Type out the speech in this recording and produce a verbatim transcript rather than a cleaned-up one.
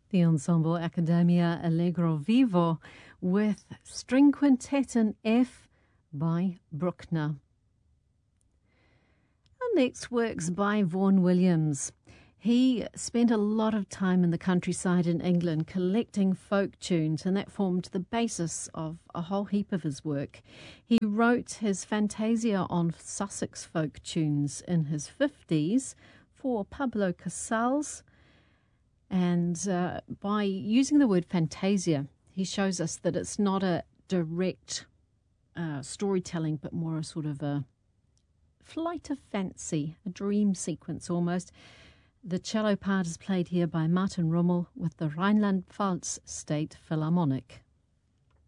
The ensemble Academia Allegro Vivo with String Quintet in F by Bruckner. Our next work's by Vaughan Williams. He spent a lot of time in the countryside in England collecting folk tunes, and that formed the basis of a whole heap of his work. He wrote his Fantasia on Sussex folk tunes in his fifties for Pablo Casals. And uh, by using the word fantasia, he shows us that it's not a direct uh, storytelling, but more a sort of a flight of fancy, a dream sequence almost. The cello part is played here by Martin Rummel with the Rhineland-Pfalz State Philharmonic.